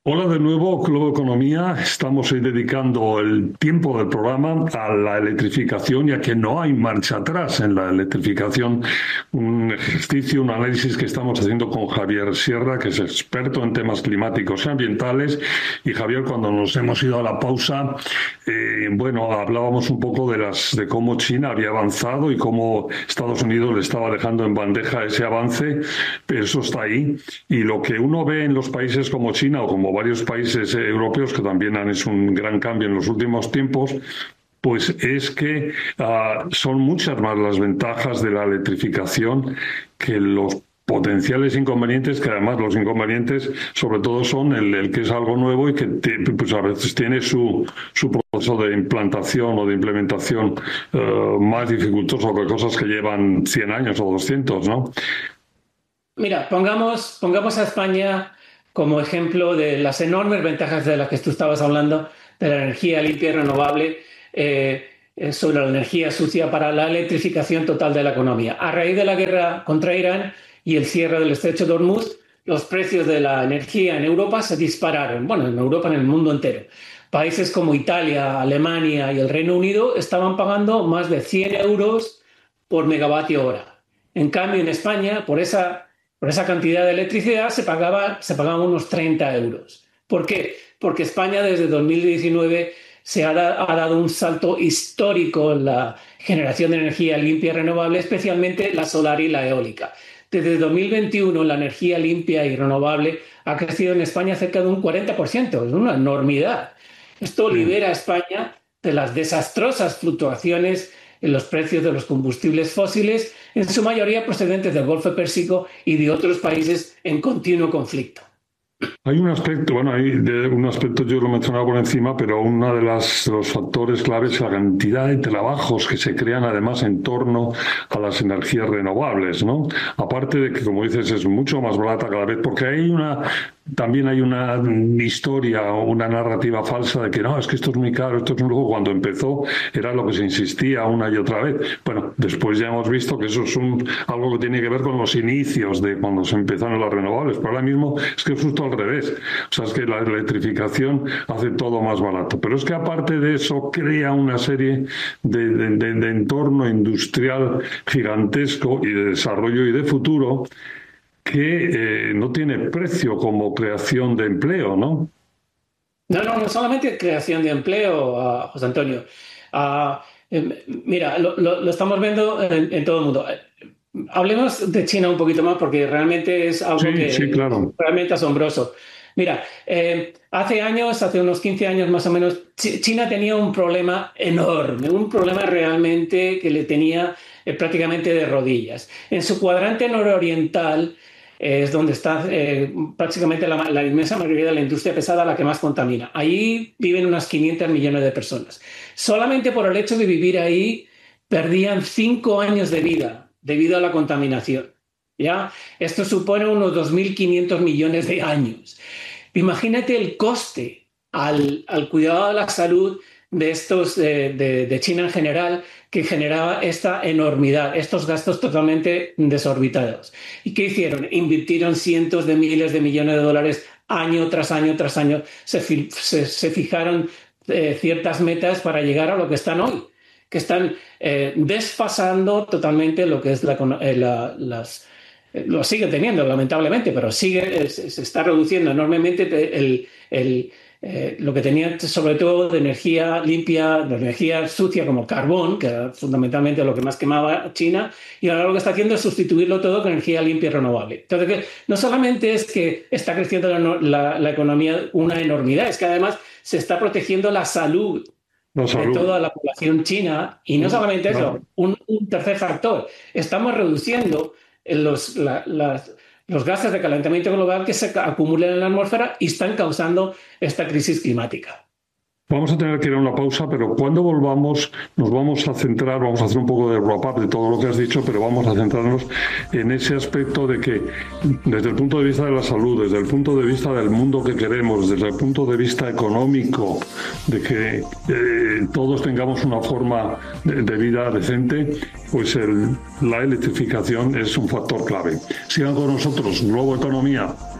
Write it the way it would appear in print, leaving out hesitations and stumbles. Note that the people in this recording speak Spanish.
Hola de nuevo, Globo Economía. Estamos hoy dedicando el tiempo del programa a la electrificación, ya que no hay marcha atrás en la electrificación. Un ejercicio, un análisis que estamos haciendo con Javier Sierra, que es experto en temas climáticos y ambientales. Y Javier, cuando nos hemos ido a la pausa, hablábamos un poco de cómo China había avanzado y cómo Estados Unidos le estaba dejando en bandeja ese avance, pero eso está ahí. Y lo que uno ve en los países como China o como varios países europeos que también han hecho un gran cambio en los últimos tiempos, pues es que son muchas más las ventajas de la electrificación que los potenciales inconvenientes, que además los inconvenientes sobre todo son el que es algo nuevo y que pues a veces tiene su proceso de implantación o de implementación más dificultoso que cosas que llevan 100 años o 200, ¿no? Mira, pongamos a España como ejemplo de las enormes ventajas de las que tú estabas hablando, de la energía limpia y renovable, sobre la energía sucia para la electrificación total de la economía. A raíz de la guerra contra Irán y el cierre del estrecho de Hormuz, los precios de la energía en Europa se dispararon. Bueno, en Europa, en el mundo entero. Países como Italia, Alemania y el Reino Unido estaban pagando más de 100 euros por megavatio hora. En cambio, en España, por esa cantidad de electricidad se pagaban unos 30 euros. ¿Por qué? Porque España desde 2019 se ha dado un salto histórico en la generación de energía limpia y renovable, especialmente la solar y la eólica. Desde 2021 la energía limpia y renovable ha crecido en España cerca de un 40%, es una enormidad. Esto libera a España de las desastrosas fluctuaciones en los precios de los combustibles fósiles, en su mayoría procedentes del Golfo Pérsico y de otros países en continuo conflicto. Hay un aspecto, yo lo mencionaba por encima, pero uno de los factores claves es la cantidad de trabajos que se crean además en torno a las energías renovables, ¿no? Aparte de que, como dices, es mucho más barata cada vez, porque también hay una historia o una narrativa falsa de que no, es que esto es muy caro, esto es un lujo. Cuando empezó era lo que se insistía una y otra vez. Bueno, después ya hemos visto que eso es algo que tiene que ver con los inicios de cuando se empezaron las renovables, pero ahora mismo es que es justo al revés. O sea, es que la electrificación hace todo más barato. Pero es que aparte de eso crea una serie de entorno industrial gigantesco y de desarrollo y de futuro que no tiene precio como creación de empleo, ¿no? No solamente creación de empleo, José Antonio. Mira, lo estamos viendo en todo el mundo. Hablemos de China un poquito más porque realmente es algo Sí, claro. realmente asombroso. Mira, hace unos 15 años más o menos, China tenía un problema enorme, un problema realmente que le tenía prácticamente de rodillas. En su cuadrante nororiental es donde está prácticamente la inmensa mayoría de la industria pesada, la que más contamina. Ahí viven unas 500 millones de personas. Solamente por el hecho de vivir ahí perdían 5 años de vida debido a la contaminación. ¿Ya? Esto supone unos 2.500 millones de años. Imagínate el coste al cuidado de la salud de China en general, que generaba esta enormidad, estos gastos totalmente desorbitados. ¿Y qué hicieron? Invirtieron cientos de miles de millones de dólares año tras año tras año. Se fijaron ciertas metas para llegar a lo que están hoy, que están desfasando totalmente lo que es lo sigue teniendo, lamentablemente, pero se está reduciendo enormemente lo que tenía, sobre todo de energía limpia, de energía sucia como carbón, que era fundamentalmente lo que más quemaba China, y ahora lo que está haciendo es sustituirlo todo con energía limpia y renovable. Entonces, no solamente es que está creciendo la economía una enormidad, es que además se está protegiendo la salud de toda la población china, y no solamente eso, un tercer factor, estamos reduciendo los gases de calentamiento global que se acumulan en la atmósfera y están causando esta crisis climática. Vamos a tener que ir a una pausa, pero cuando volvamos nos vamos a centrar, vamos a hacer un poco de wrap-up de todo lo que has dicho, pero vamos a centrarnos en ese aspecto de que desde el punto de vista de la salud, desde el punto de vista del mundo que queremos, desde el punto de vista económico, de que todos tengamos una forma de vida decente, pues la electrificación es un factor clave. Sigan con nosotros, Globo Economía.